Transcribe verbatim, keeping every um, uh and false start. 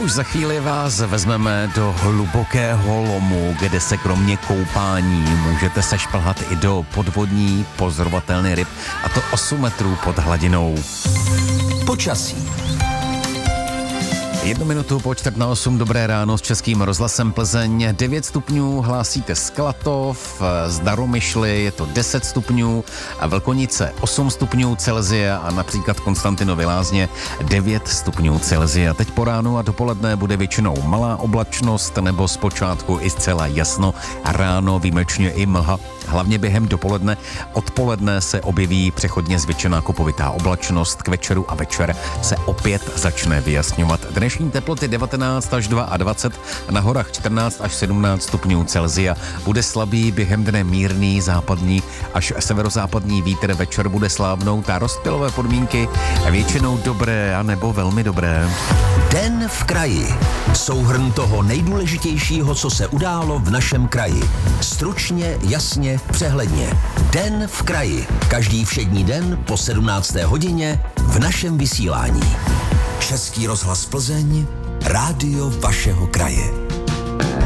už za chvíli vás vezmeme do hlubokého lomu, kde se kromě koupání můžete sešplhat i do podvodní pozorovatelny ryb, a to osm metrů pod hladinou. Počasí. Jednu minutu po čtvrt na osm, dobré ráno s Českým rozhlasem Plzeň. devět stupňů hlásíte Sklatov, z Daromyšly je to deset stupňů, a Vlkonice osm stupňů Celsia a například Konstantinovi Lázně devět stupňů Celsia. Teď po ránu a dopoledne bude většinou malá oblačnost nebo zpočátku i zcela jasno a ráno výjimečně i mlha. Hlavně během dopoledne, odpoledne se objeví přechodně zvětšená kopovitá oblačnost, k večeru a večer se opět začne vyjasňovat. Dnešní teploty devatenáct až dvacet dva, na horách čtrnáct až sedmnáct stupňů Celsia. Bude slabý, během dne mírný západní až severozápadní vítr, večer bude slávnout a rozptylové podmínky většinou dobré a nebo velmi dobré. Den v kraji. Souhrn toho nejdůležitějšího, co se událo v našem kraji. Stručně, jasně, přehledně. Den v kraji. Každý všední den po sedmnácté hodině v našem vysílání. Český rozhlas Plzeň, rádio vašeho kraje.